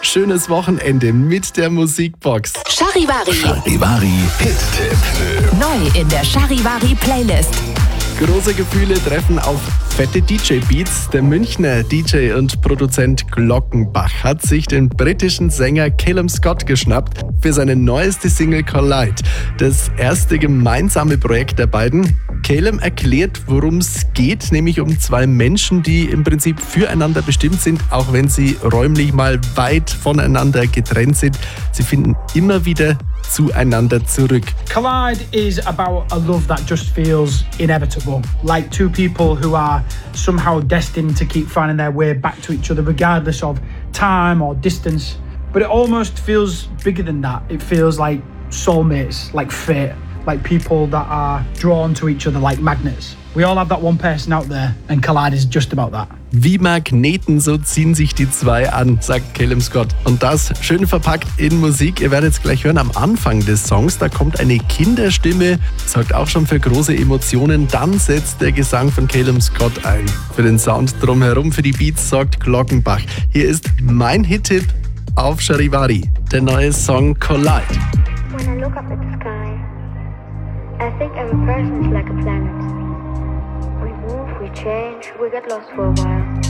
schönes Wochenende mit der Musikbox. Charivari. Charivari Hit-Tipp. Neu in der Charivari Playlist. Große Gefühle treffen auf fette DJ-Beats. Der Münchner DJ und Produzent Glockenbach hat sich den britischen Sänger Calum Scott geschnappt für seine neueste Single Collide. Das erste gemeinsame Projekt der beiden. Calum erklärt, worum es geht, nämlich um zwei Menschen, die im Prinzip füreinander bestimmt sind, auch wenn sie räumlich mal weit voneinander getrennt sind. Sie finden immer wieder zueinander zurück. Collide is about a love that just feels inevitable, like two people who are somehow destined to keep finding their way back to each other regardless of time or distance. But it almost feels bigger than that. It feels like soulmates, like fate, like people that are drawn to each other like magnets. We all have that one person out there and Collide is just about that. Wie Magneten, so ziehen sich die zwei an, sagt Calum Scott. Und das schön verpackt in Musik. Ihr werdet es gleich hören am Anfang des Songs. Da kommt eine Kinderstimme, sorgt auch schon für große Emotionen. Dann setzt der Gesang von Calum Scott ein. Für den Sound drumherum, für die Beats sorgt Glockenbach. Hier ist mein Hit-Tipp auf Charivari, der neue Song Collide. When I look up at the sky, I think every person is like a planet. We move, we change, we get lost for a while.